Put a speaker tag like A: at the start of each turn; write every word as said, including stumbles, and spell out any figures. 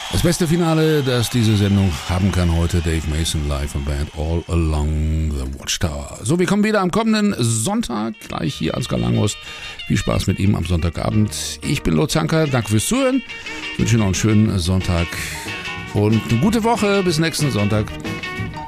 A: Das beste Finale, das diese Sendung haben kann heute, Dave Mason live und Band All Along the Watchtower. So, wir kommen wieder am kommenden Sonntag, gleich hier als Galangost. Viel Spaß mit ihm am Sonntagabend. Ich bin Lutz Zanker, danke fürs Zuhören. Ich wünsche noch einen schönen Sonntag und eine gute Woche. Bis nächsten Sonntag.